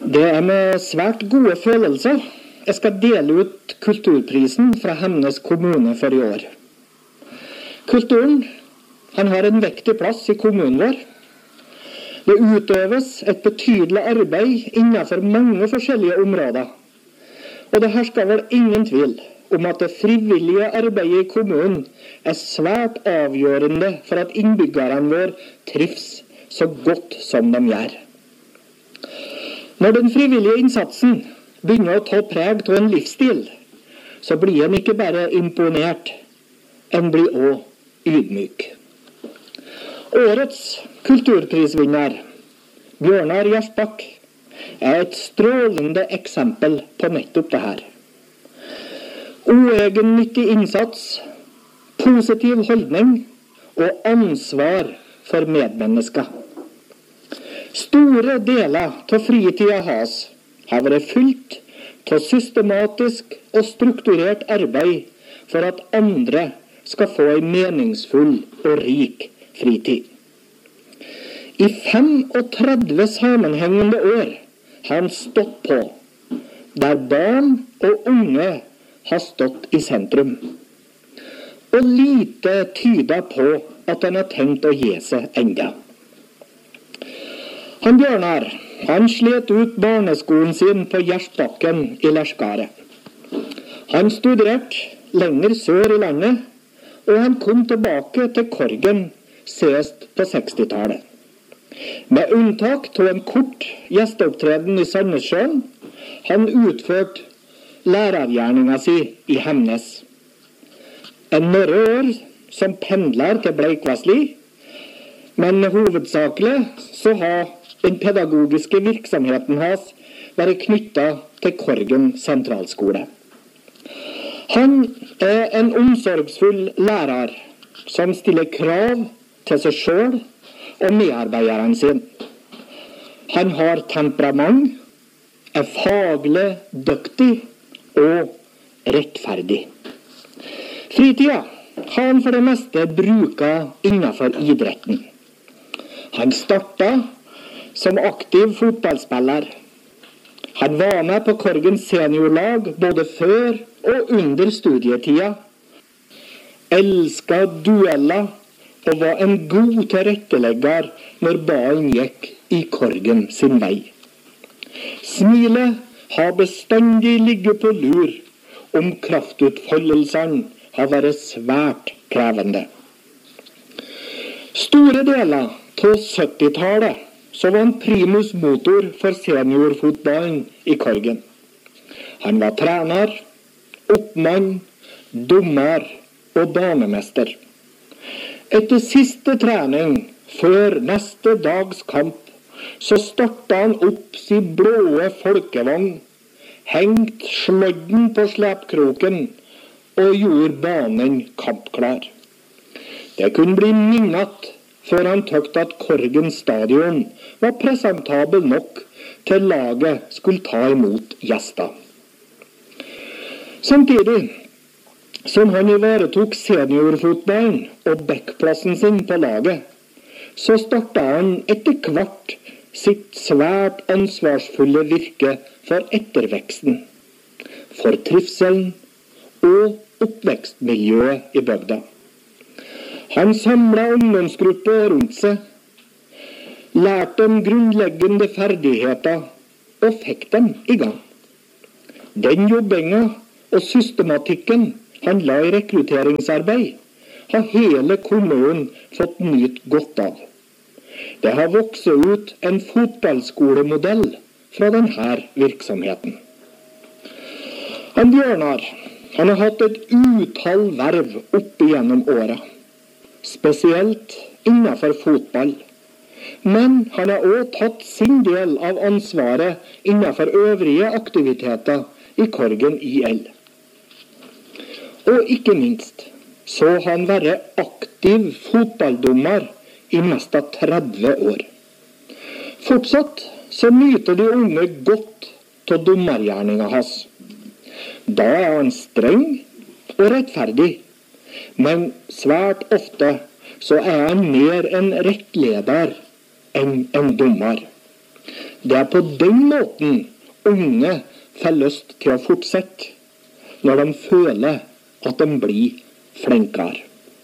Det med svært gode følelser. Jeg skal dele ut kulturprisen fra Hemnes kommune for i år. Kulturen, han har en vektig plass i kommunen vår. Det utøves et betydelig arbeid innenfor mange forskjellige områder. Og det hersker vel ingen tvil om at det frivillige arbeidet i kommunen er svært avgjørende for at innbyggerne våre trives så godt som de gjør. Når den frivillige innsatsen begynner å ta preg av en livsstil, så blir en ikke bare imponert, en blir også ydmyk. Årets kulturprisvinner, Bjørnar Gjersbakk, er et strålende eksempel på nettopp det her. Uegennyttig innsats, positiv holdning og ansvar for medmennesker. Store deler av fritida hans har vært fylt av systematisk og strukturert arbeid for at andre skal få en meningsfull og rik fritid. I 35 sammenhengende år har han stått på, der barn og unge har stått i sentrum. Og lite tyder på at han har tenkt å gi seg enda. Han Bjørnar, han slet ut barneskolen sin på Gjersbakken i Lerskaret. Han studerte lenger sør i landet, og han kom tilbake til Korgen sist på 60-tallet. Med unntak av en kort gjesteopptreden i Sandnessjøen, han utførte lærergjerninga si i Hemnes. En noen år som pendler til Bleikvassli, men hovedsakelig så har den pedagogiske virksomheten hans vært knyttet til Korgen sentralskole. Han er en omsorgsfull lærer som stiller krav til seg selv og medarbeideren sin. Han har temperament, er faglig dyktig og rettferdig. Fritida har han for det meste bruket innenfor idretten. Han startet som aktiv fotballspiller. Han var med på Korgen seniorlag både før og under studietida, elsket dueller og var en god tilrettelegger når ballen gikk i Korgen sin vei. Smilet har bestandig ligget på lur om kraftutfoldelsene har vært svært krevende. Store deler av 70-tallet så var han primus motor for seniorfotballen i Korgen. Han var trener, oppmann, dommer og banemester. Etter siste trening, før neste dags kamp, så startet han opp sin blåe folkevogn, hengt slodden på slepkroken og gjorde banen kampklar. Det kunne bli minnet før han tøkte at Korgen stadion var presentabel nok til laget skulle ta imot gjester. Samtidig som han ivaretok seniorfotballen og backplassen sin på laget, så startet han etter hvert sitt svært ansvarsfulle virke for etterveksten, for trivselen og oppvekstmiljøet i bygda. Han samlet ungdomsgrupper rundt seg, lærte dem grunnleggende ferdigheter og fikk dem i gang. Den jobbinga og systematikken han la i rekrutteringsarbeid, har hele kommunen fått nytt godt av. Det har vokst ut en fotballskolemodell fra denne virksomheten. Han Bjørnar, han har hatt et utall verv opp igjennom åra, spesielt innenfor fotball. Men han har også tatt sin del av ansvaret innenfor øvrige aktiviteter i Korgen IL. Og ikke minst, så har han vært aktiv fotballdommer i mest av 30 år. Fortsatt så nyter de unge godt av dommergjerninga hans. Da er han streng og rettferdig, men svært ofte så er han mer en rettleder enn en dommer. Det på den måten unge får lyst til å fortsette, når de føler at de blir flinkere.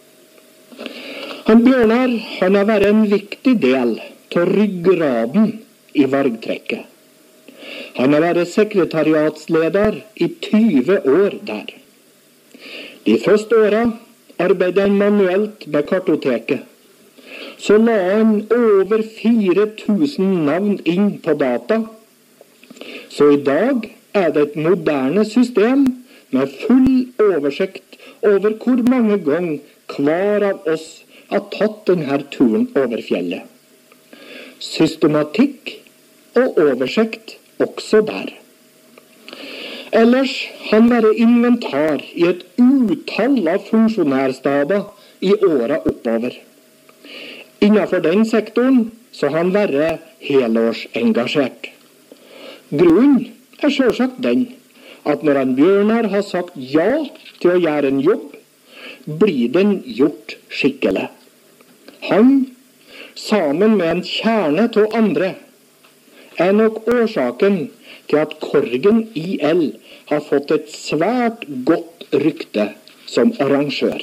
Bjørnar har vært en viktig del til ryggraden i vargtrekket. Han har vært sekretariatsleder i 20 år der. De første årene arbeidet han manuelt med kartoteket. Så la han over 4000 navn inn på data. Så i dag er det et moderne system med full oversikt over hvor mange ganger hver av oss har tatt denne turen over fjellet. Systematikk og oversikt også der. Ellers han være inventar i et utall av funksjonærstaber i åra oppover. Innenfor den sektoren så han være helårsengasjert. Grunnen er selvsagt den at når han Bjørnar har sagt ja til å gjøre en jobb, blir den gjort skikkelig. Han, sammen med en kjerne til andre, er nok årsaken til at Korgen IL har fått et svært godt rykte som arrangør.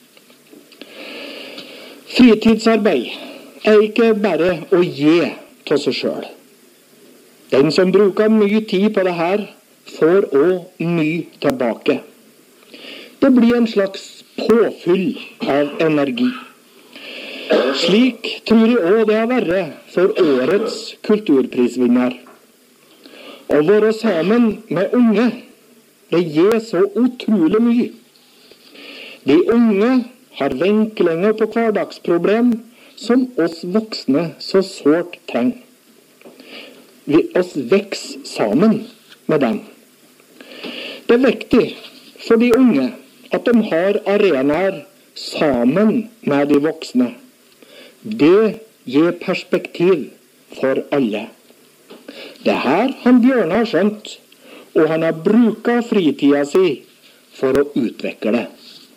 Fritidsarbeid er ikke bare å gi til seg selv. Den som bruker mye tid på det her, får også mye tilbake. Det blir en slags påfyll av energi. Slik tror jeg også det har vært for årets kulturprisvinner. Å være sammen med unge, det gir så utrolig mye. De unge har vinklinger på hverdagsproblem som oss voksne så sårt trenger. Vi oss vokser sammen med dem. Det er viktig for de unge at de har arenaer sammen med de voksne. Det gir perspektiv for alle. Det her han Bjørnar skjønt, og han har bruket fritida si for å utvikle det.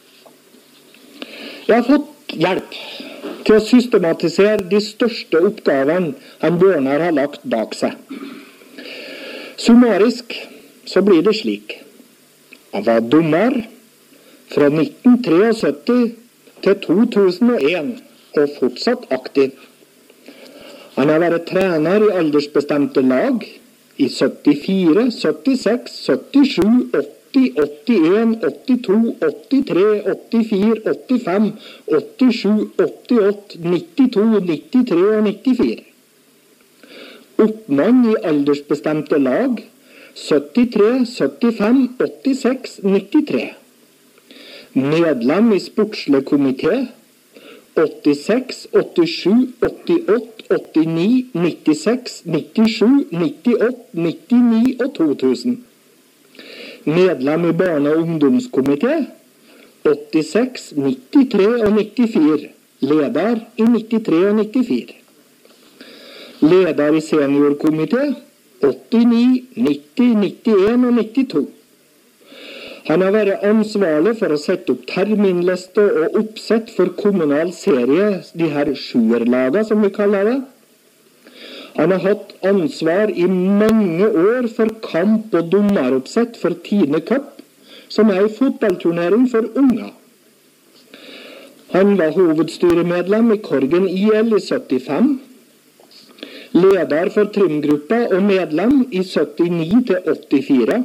Jeg har fått hjelp til å systematisere de største oppgavene han Bjørnar har lagt bak seg. Summarisk så blir det slik. Han var dommer fra 1973 til 2001 og fortsatt aktiv. Han har vært trener i aldersbestemte lag i 74, 76, 77, 80, 81, 82, 83, 84, 85, 87, 88, 92, 93 og 94. Oppmann i aldersbestemte lag 73, 75, 86, 93. Medlem i sportslig komité 86, 87, 88, 89, 96, 97, 98, 99 og 2000. Medlem i barne- og ungdomskomité 86, 93 og 94. Leder i 93 og 94. Leder i seniorkomité 89, 90, 91 og 92. Han har vært ansvarlig for å sette opp terminliste og oppsett for kommunal serie, de her sjuerlaga som vi kaller det. Han har hatt ansvar i mange år for kamp- og dommeroppsett for Tine Cup, som er en fotballturnering for unger. Han var hovedstyremedlem i Korgen IL i 75, leder for trimgruppa og medlem i 79 til 84,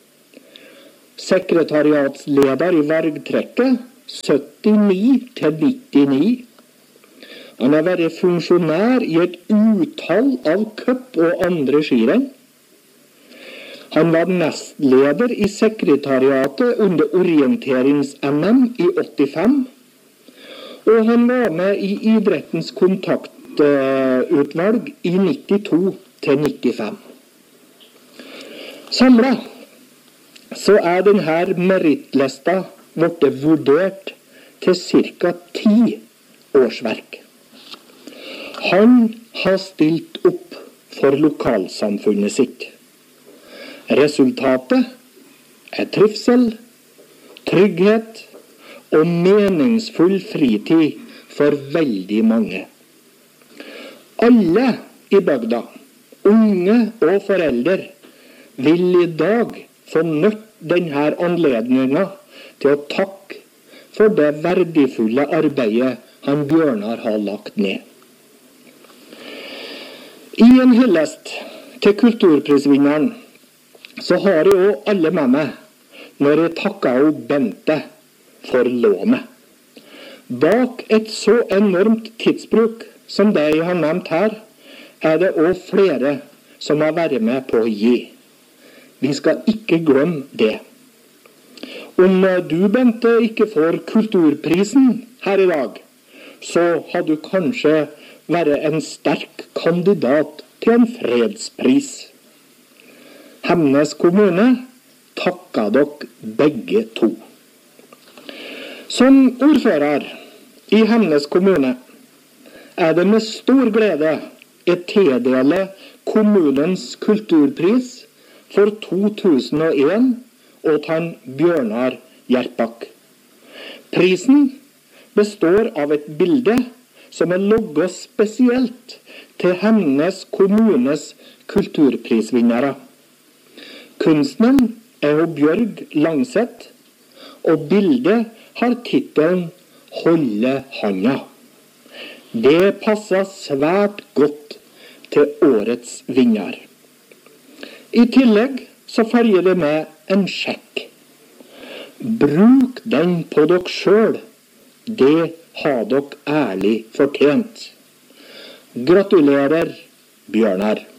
sekretariatsleder i vargtrekket 79 til 99. Han har vært funksjonær i et utall av cup og andre skirenn. Han var nestleder i sekretariatet under orienterings-NM i 85, og han var med i idrettens kontaktutvalg i 92 til 95. Samlet så er denne merittlista blitt vurdert til ca. 10 årsverk. Han har stilt opp for lokalsamfunnet sitt. Resultatet er trivsel, trygghet og meningsfull fritid for veldig mange. Alle i bygda unge og foreldre vil i dag få nytt denne anledningen til å takke for det verdifulle arbeidet han Bjørnar har lagt ned. I en hyllest til kulturprisvinneren så har jeg jo alle med meg når jeg takker jo Bente for lånet. Bak et så enormt tidsbruk som det jeg har nevnt her, det også flere som har vært med på å gi. Vi skal ikke glemme det. Om du, Bente, ikke får kulturprisen her i dag, så har du kanskje vært en sterk kandidat til en fredspris. Hemnes kommune takker dere begge to. Som ordfører i Hemnes kommune det med stor glede jeg tildeler kommunens kulturpris for 2001 og til Bjørnar Hjertbakk. Prisen består av et bilde som logget spesielt til Hemnes kommunes kulturprisvinnere. Kunstneren Bjørg Langseth, og bildet har titelen «Holde handa». Det passer svært godt til årets vinner. I tillegg så følger det med en sjekk. Bruk den på dere selv. Det har dere ærlig fortjent. Gratulerer, Bjørnar.